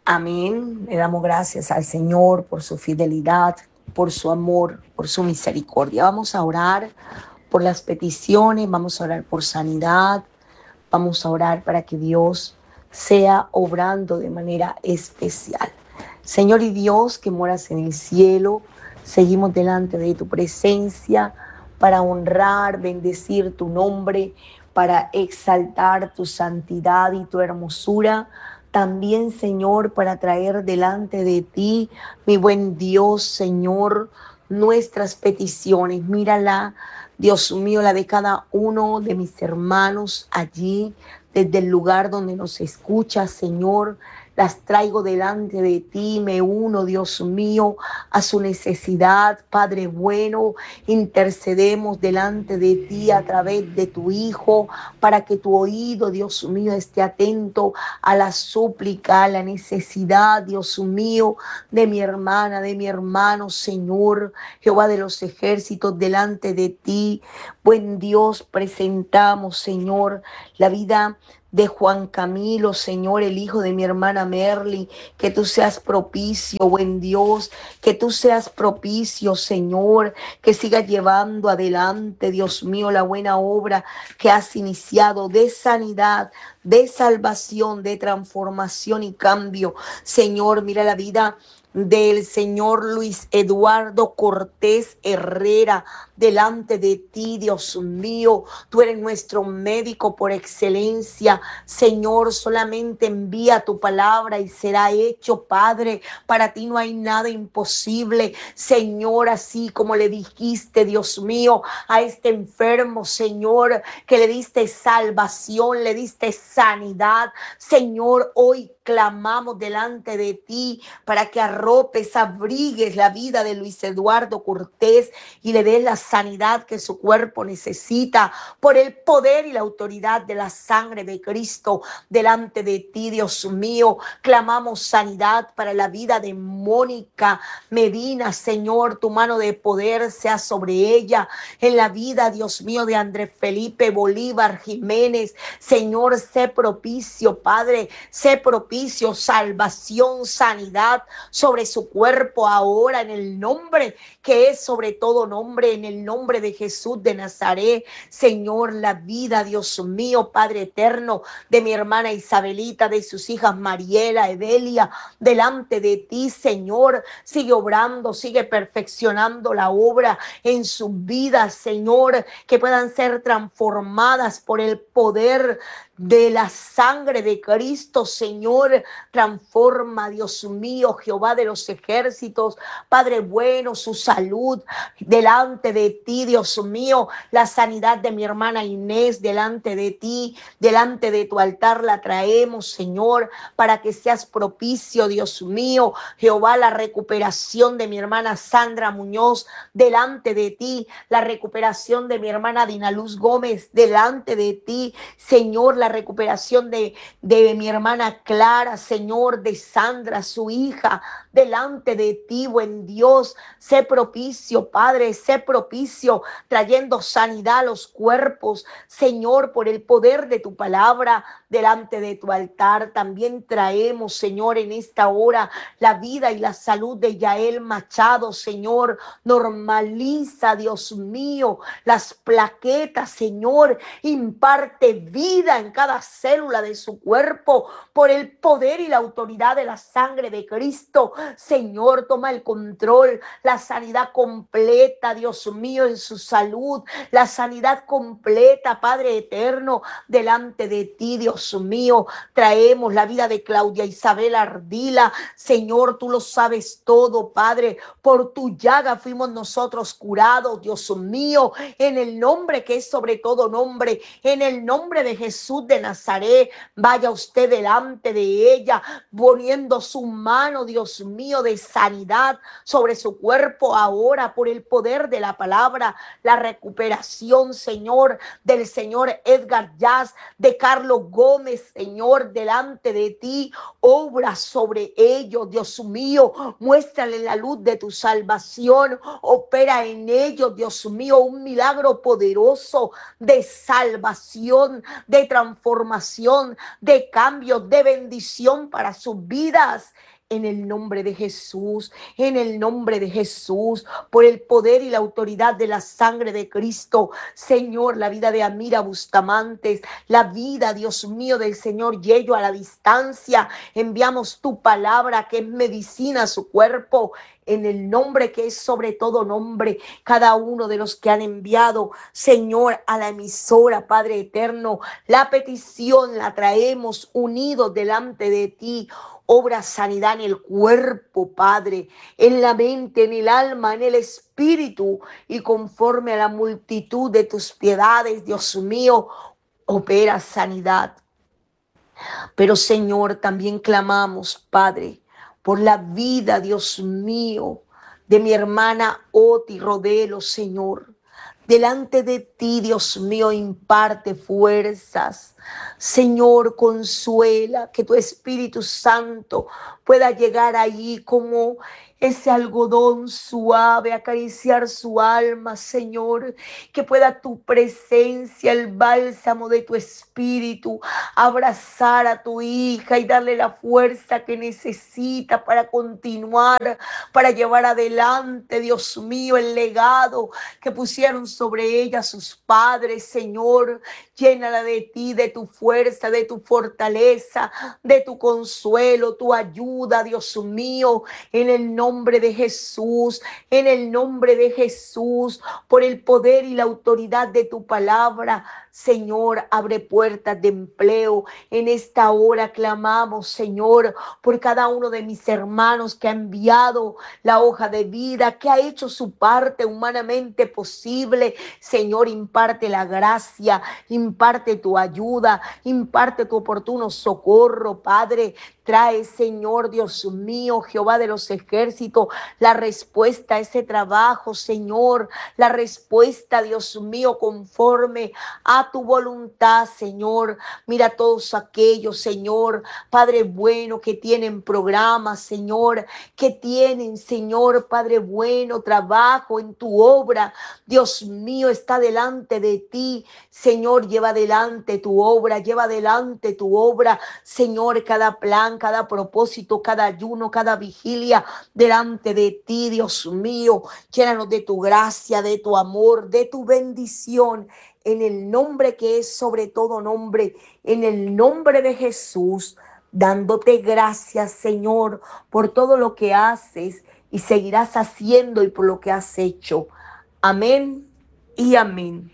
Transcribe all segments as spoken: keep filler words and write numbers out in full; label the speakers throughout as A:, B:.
A: Amén. Le damos gracias al Señor por su fidelidad, por su amor, por su misericordia. Vamos a orar por las peticiones, vamos a orar por sanidad, vamos a orar para que Dios sea obrando de manera especial. Señor y Dios que moras en el cielo, seguimos delante de tu presencia para honrar, bendecir tu nombre, para exaltar tu santidad y tu hermosura. También, Señor, para traer delante de ti, mi buen Dios, Señor, nuestras peticiones. Mírala, Dios mío, la de cada uno de mis hermanos allí, desde el lugar donde nos escucha, Señor. Las traigo delante de ti, me uno, Dios mío, a su necesidad, Padre bueno. Intercedemos delante de ti a través de tu Hijo, para que tu oído, Dios mío, esté atento a la súplica, a la necesidad, Dios mío, de mi hermana, de mi hermano, Señor, Jehová de los ejércitos, delante de ti. Buen Dios, presentamos, Señor, la vida de Juan Camilo, Señor, el hijo de mi hermana Merly. Que tú seas propicio, buen Dios, que tú seas propicio, Señor, que sigas llevando adelante, Dios mío, la buena obra que has iniciado de sanidad, de salvación, de transformación y cambio. Señor, mira la vida del señor Luis Eduardo Cortés Herrera delante de ti, Dios mío. Tú eres nuestro médico por excelencia, Señor. Solamente envía tu palabra y será hecho, Padre. Para ti no hay nada imposible, Señor. Así como le dijiste, Dios mío, a este enfermo, Señor, que le diste salvación, le diste sanidad, Señor, hoy clamamos delante de ti para que arropes, abrigues la vida de Luis Eduardo Cortés y le des la sanidad que su cuerpo necesita por el poder y la autoridad de la sangre de Cristo. Delante de ti, Dios mío, clamamos sanidad para la vida de Mónica Medina, Señor. Tu mano de poder sea sobre ella. En la vida, Dios mío, de Andrés Felipe Bolívar Jiménez, Señor, sé propicio, Padre, sé propicio, salvación, sanidad sobre su cuerpo ahora, en el nombre que es sobre todo nombre, en el nombre de Jesús de Nazaret. Señor, la vida, Dios mío, Padre eterno, de mi hermana Isabelita, de sus hijas Mariela, Evelia, delante de ti, Señor, sigue obrando, sigue perfeccionando la obra en sus vidas, Señor, que puedan ser transformadas por el poder de la sangre de Cristo, Señor. Transforma, Dios mío, Jehová de los ejércitos, Padre bueno, su salud delante de ti, Dios mío. La sanidad de mi hermana Inés delante de ti, delante de tu altar la traemos, Señor, para que seas propicio, Dios mío. Jehová, la recuperación de mi hermana Sandra Muñoz delante de ti, la recuperación de mi hermana Dinaluz Gómez delante de ti, Señor. La recuperación de, de mi hermana Clara, Señor, de Sandra, su hija, delante de ti, buen Dios. Sé propicio, Padre, sé propicio, trayendo sanidad a los cuerpos, Señor, por el poder de tu palabra delante de tu altar. También traemos, Señor, en esta hora la vida y la salud de Yael Machado, Señor. Normaliza, Dios mío, las plaquetas, Señor. Imparte vida en cada célula de su cuerpo por el poder y la autoridad de la sangre de Cristo. Señor, toma el control, la sanidad completa, Dios mío, en su salud, la sanidad completa, Padre eterno, delante de ti, Dios mío. Traemos la vida de Claudia Isabel Ardila, Señor, tú lo sabes todo, Padre. Por tu llaga fuimos nosotros curados, Dios mío, en el nombre que es sobre todo nombre, en el nombre de Jesús de Nazaret. Vaya usted delante de ella, poniendo su mano, Dios mío, de sanidad sobre su cuerpo ahora, por el poder de la palabra. La recuperación, Señor, del señor Edgar Jazz, de Carlos Gómez, tome, Señor, delante de ti, obra sobre ellos, Dios mío, muéstrale la luz de tu salvación, opera en ellos, Dios mío, un milagro poderoso de salvación, de transformación, de cambios, de bendición para sus vidas. En el nombre de Jesús, en el nombre de Jesús, por el poder y la autoridad de la sangre de Cristo, Señor, la vida de Amira Bustamantes, la vida, Dios mío, del Señor Yello a la distancia, enviamos tu palabra que es medicina a su cuerpo, en el nombre que es sobre todo nombre, cada uno de los que han enviado, Señor, a la emisora, Padre eterno, la petición la traemos unidos delante de ti. Obra sanidad en el cuerpo, Padre, en la mente, en el alma, en el espíritu, y conforme a la multitud de tus piedades, Dios mío, opera sanidad. Pero, Señor, también clamamos, Padre, por la vida, Dios mío, de mi hermana Oti Rodelo, Señor. Delante de ti, Dios mío, imparte fuerzas. Señor, consuela, que tu Espíritu Santo pueda llegar allí como ese algodón suave, acariciar su alma, Señor, que pueda tu presencia, el bálsamo de tu Espíritu, abrazar a tu hija y darle la fuerza que necesita para continuar, para llevar adelante, Dios mío, el legado que pusieron sobre ella sus padres, Señor. Llénala de ti, de tu fuerza, de tu fortaleza, de tu consuelo, tu ayuda, Dios mío, en el nombre de Jesús, en el nombre de Jesús, por el poder y la autoridad de tu palabra. Señor, abre puertas de empleo. En esta hora clamamos, Señor, por cada uno de mis hermanos que ha enviado la hoja de vida, que ha hecho su parte humanamente posible. Señor, imparte la gracia, imparte tu ayuda, imparte tu oportuno socorro, Padre. Trae, Señor, Dios mío, Jehová de los ejércitos, la respuesta a ese trabajo, Señor, la respuesta, Dios mío, conforme a tu voluntad, Señor. Mira todos aquellos, Señor, Padre bueno, que tienen programas, Señor, que tienen, Señor, Padre bueno, trabajo en tu obra. Dios mío, está delante de ti, Señor, lleva adelante tu obra, lleva adelante tu obra, Señor, cada plan, cada propósito, cada ayuno, cada vigilia delante de ti, Dios mío. Llénanos de tu gracia, de tu amor, de tu bendición, en el nombre que es sobre todo nombre, en el nombre de Jesús, dándote gracias, Señor, por todo lo que haces y seguirás haciendo y por lo que has hecho. Amén y amén.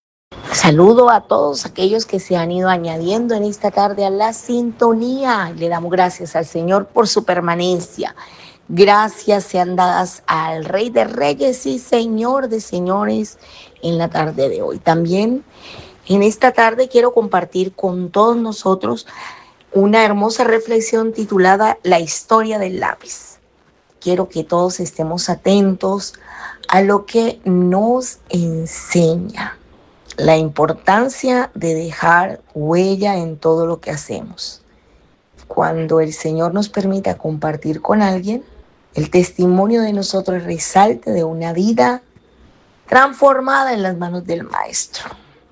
A: Saludo a todos aquellos que se han ido añadiendo en esta tarde a la sintonía. Le damos gracias al Señor por su permanencia. Gracias sean dadas al Rey de Reyes y Señor de Señores en la tarde de hoy. También en esta tarde quiero compartir con todos nosotros una hermosa reflexión titulada La historia del lápiz. Quiero que todos estemos atentos a lo que nos enseña. La importancia de dejar huella en todo lo que hacemos. Cuando el Señor nos permita compartir con alguien, el testimonio de nosotros resalte de una vida transformada en las manos del Maestro.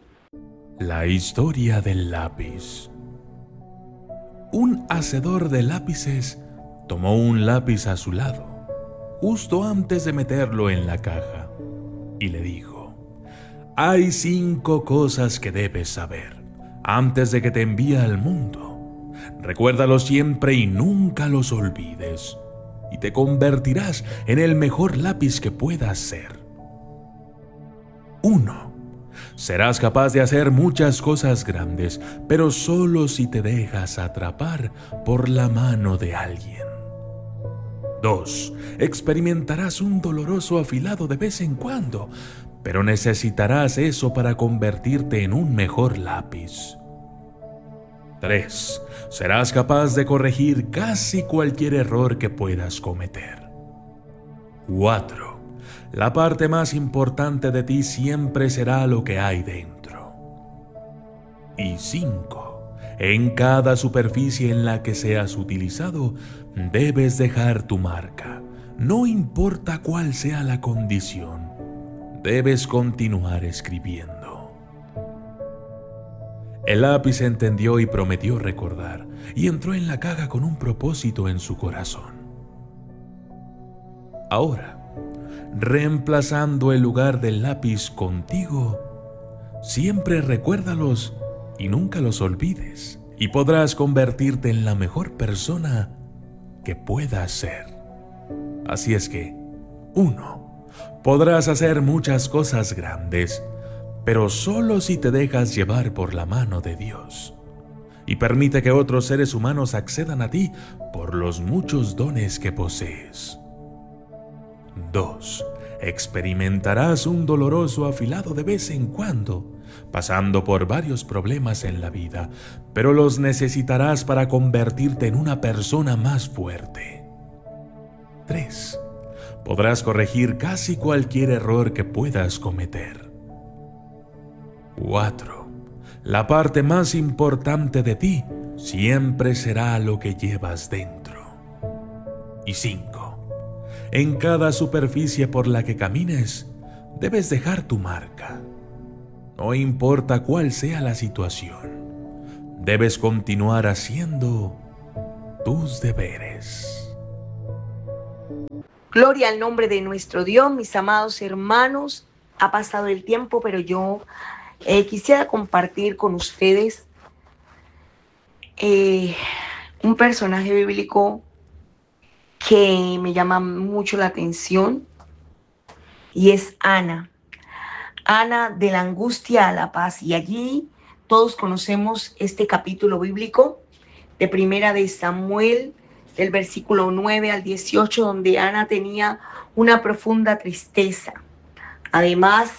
B: La historia del lápiz. Un hacedor de lápices tomó un lápiz a su lado, justo antes de meterlo en la caja, y le dijo: hay cinco cosas que debes saber antes de que te envíe al mundo. Recuérdalos siempre y nunca los olvides, y te convertirás en el mejor lápiz que puedas ser. uno. Serás capaz de hacer muchas cosas grandes, pero solo si te dejas atrapar por la mano de alguien. dos. Experimentarás un doloroso afilado de vez en cuando, pero necesitarás eso para convertirte en un mejor lápiz. tres. Serás capaz de corregir casi cualquier error que puedas cometer. cuatro. La parte más importante de ti siempre será lo que hay dentro. Y cinco. En cada superficie en la que seas utilizado, debes dejar tu marca. No importa cuál sea la condición, debes continuar escribiendo. El lápiz entendió y prometió recordar, y entró en la caja con un propósito en su corazón. Ahora, reemplazando el lugar del lápiz contigo, siempre recuérdalos y nunca los olvides, y podrás convertirte en la mejor persona que puedas ser. Así es que, uno, podrás hacer muchas cosas grandes, pero solo si te dejas llevar por la mano de Dios y permite que otros seres humanos accedan a ti por los muchos dones que posees. Dos, experimentarás un doloroso afilado de vez en cuando, pasando por varios problemas en la vida, pero los necesitarás para convertirte en una persona más fuerte. Tres, podrás corregir casi cualquier error que puedas cometer. Cuatro, la parte más importante de ti siempre será lo que llevas dentro. Y cinco, en cada superficie por la que camines, debes dejar tu marca. No importa cuál sea la situación, debes continuar haciendo tus deberes.
A: Gloria al nombre de nuestro Dios, mis amados hermanos. Ha pasado el tiempo, pero yo eh, quisiera compartir con ustedes eh, un personaje bíblico que me llama mucho la atención, y es Ana. Ana, de la angustia a la paz. Y allí todos conocemos este capítulo bíblico de Primera de Samuel, del versículo nueve al dieciocho, donde Ana tenía una profunda tristeza, además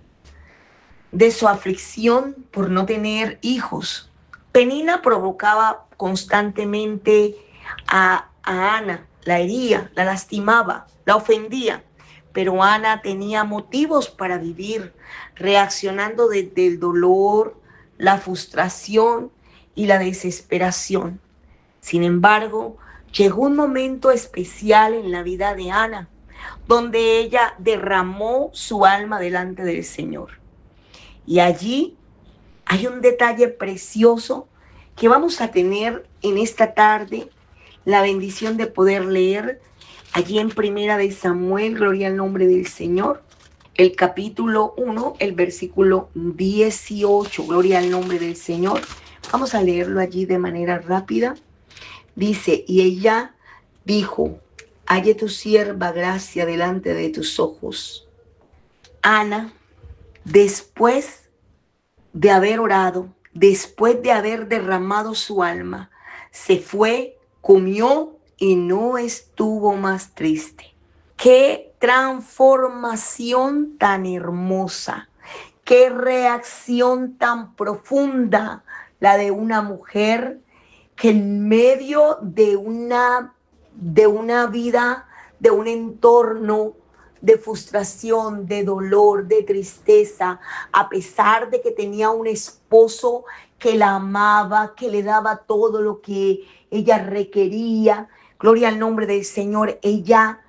A: de su aflicción por no tener hijos. Penina provocaba constantemente a, a Ana, la hería, la lastimaba, la ofendía, pero Ana tenía motivos para vivir, reaccionando desde el dolor, la frustración y la desesperación. Sin embargo, llegó un momento especial en la vida de Ana, donde ella derramó su alma delante del Señor. Y allí hay un detalle precioso que vamos a tener en esta tarde, la bendición de poder leer allí en Primera de Samuel, gloria al nombre del Señor, el capítulo uno, el versículo dieciocho, gloria al nombre del Señor. Vamos a leerlo allí de manera rápida. Dice, y ella dijo, halle tu sierva gracia delante de tus ojos. Ana, después de haber orado, después de haber derramado su alma, se fue, comió y no estuvo más triste. ¡Qué transformación tan hermosa! ¡Qué reacción tan profunda la de una mujer que en medio de una, de una vida, de un entorno de frustración, de dolor, de tristeza, a pesar de que tenía un esposo que la amaba, que le daba todo lo que ella requería, gloria al nombre del Señor, ella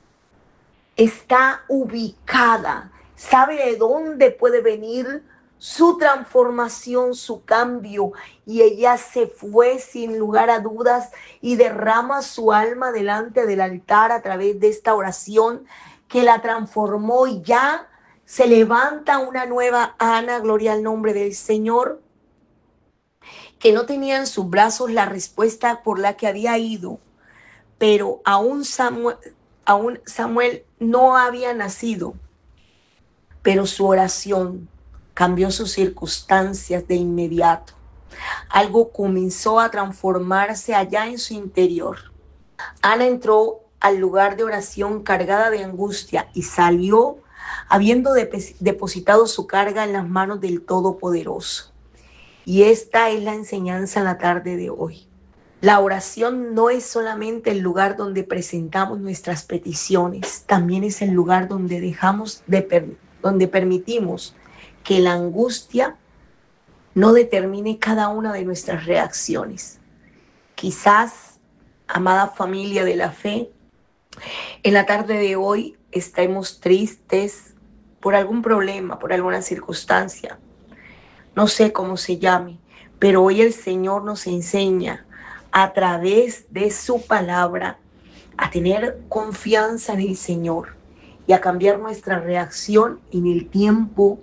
A: está ubicada, sabe de dónde puede venir su transformación, su cambio, y ella se fue sin lugar a dudas y derrama su alma delante del altar a través de esta oración que la transformó, y ya se levanta una nueva Ana, gloria al nombre del Señor, que no tenía en sus brazos la respuesta por la que había ido, pero aún Samuel, aún Samuel no había nacido, pero su oración cambió sus circunstancias de inmediato. Algo comenzó a transformarse allá en su interior. Ana entró al lugar de oración cargada de angustia y salió habiendo dep- depositado su carga en las manos del Todopoderoso. Y esta es la enseñanza en la tarde de hoy. La oración no es solamente el lugar donde presentamos nuestras peticiones, también es el lugar donde dejamos de per- donde permitimos que la angustia no determine cada una de nuestras reacciones. Quizás, amada familia de la fe, en la tarde de hoy estemos tristes por algún problema, por alguna circunstancia. No sé cómo se llame, pero hoy el Señor nos enseña a través de su palabra a tener confianza en el Señor y a cambiar nuestra reacción en el tiempo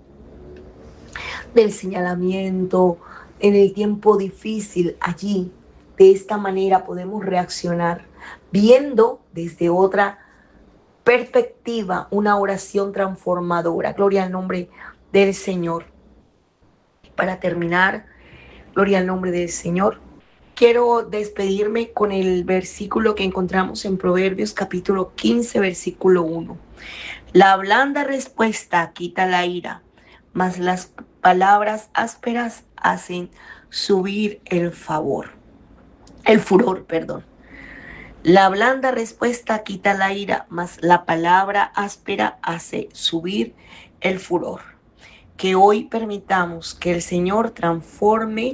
A: del señalamiento, en el tiempo difícil. Allí, de esta manera podemos reaccionar viendo desde otra perspectiva una oración transformadora. Gloria al nombre del Señor. Para terminar, gloria al nombre del Señor. Quiero despedirme con el versículo que encontramos en Proverbios capítulo quince, versículo uno. La blanda respuesta quita la ira, mas las palabras ásperas hacen subir el favor. El furor, perdón. La blanda respuesta quita la ira, mas la palabra áspera hace subir el furor. Que hoy permitamos que el Señor transforme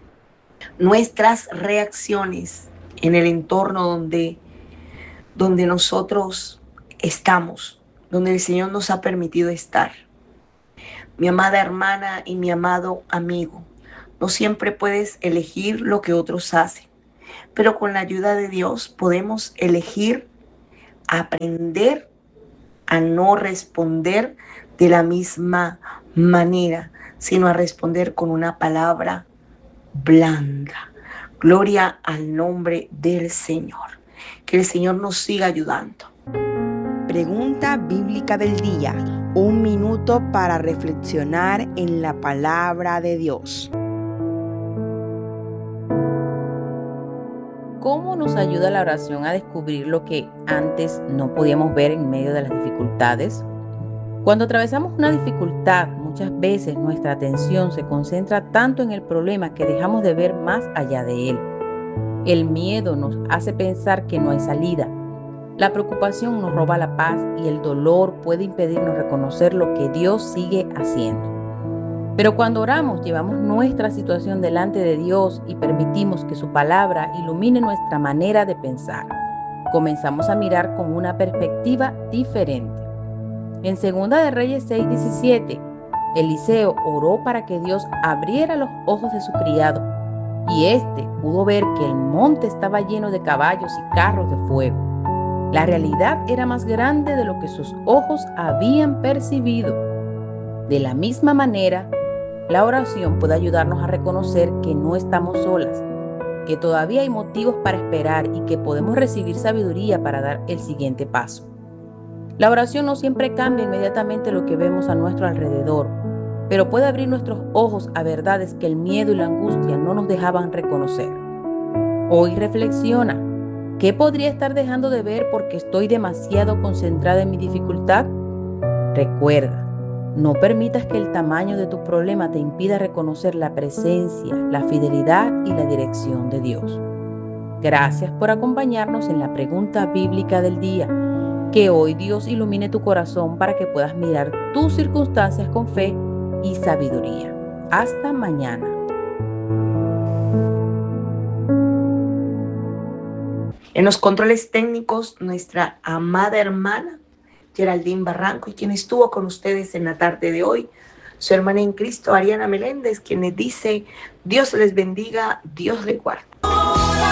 A: nuestras reacciones en el entorno donde, donde nosotros estamos, donde el Señor nos ha permitido estar. Mi amada hermana y mi amado amigo, no siempre puedes elegir lo que otros hacen, pero con la ayuda de Dios podemos elegir aprender a no responder de la misma manera, sino a responder con una palabra blanda. Gloria al nombre del Señor. Que el Señor nos siga ayudando.
C: Pregunta bíblica del día. Un minuto para reflexionar en la palabra de Dios.
D: ¿Cómo nos ayuda la oración a descubrir lo que antes no podíamos ver en medio de las dificultades? Cuando atravesamos una dificultad, muchas veces nuestra atención se concentra tanto en el problema que dejamos de ver más allá de él. El miedo nos hace pensar que no hay salida. La preocupación nos roba la paz y el dolor puede impedirnos reconocer lo que Dios sigue haciendo. Pero cuando oramos, llevamos nuestra situación delante de Dios y permitimos que su palabra ilumine nuestra manera de pensar. Comenzamos a mirar con una perspectiva diferente. En Segunda de Reyes seis diecisiete, Eliseo oró para que Dios abriera los ojos de su criado, y éste pudo ver que el monte estaba lleno de caballos y carros de fuego. La realidad era más grande de lo que sus ojos habían percibido. De la misma manera, la oración puede ayudarnos a reconocer que no estamos solas, que todavía hay motivos para esperar y que podemos recibir sabiduría para dar el siguiente paso. La oración no siempre cambia inmediatamente lo que vemos a nuestro alrededor, pero puede abrir nuestros ojos a verdades que el miedo y la angustia no nos dejaban reconocer. Hoy reflexiona. ¿Qué podría estar dejando de ver porque estoy demasiado concentrada en mi dificultad? Recuerda, no permitas que el tamaño de tu problema te impida reconocer la presencia, la fidelidad y la dirección de Dios. Gracias por acompañarnos en la pregunta bíblica del día. Que hoy Dios ilumine tu corazón para que puedas mirar tus circunstancias con fe y sabiduría. Hasta mañana.
A: En los controles técnicos, nuestra amada hermana Geraldine Barranco, y quien estuvo con ustedes en la tarde de hoy, su hermana en Cristo, Ariana Meléndez, quien les dice: Dios les bendiga, Dios les guarde.